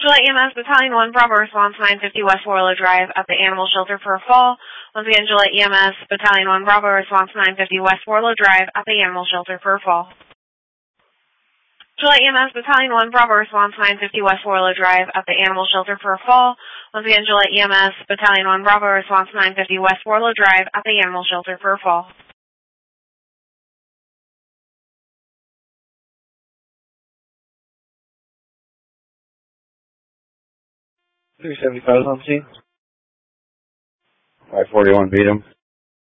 Gillette EMS Battalion 1 Bravo response 950 West Warlow Drive at the animal shelter for a fall. Once again, Gillette EMS Battalion 1 Bravo response 950 West Warlow Drive at the animal shelter for a fall. Gillette EMS Battalion 1 Bravo response 950 West Warlow Drive at the animal shelter for a fall. Once again, Gillette EMS Battalion 1 Bravo response 950 West Warlow Drive at the animal shelter for a fall. 375 on scene. 541 beat him.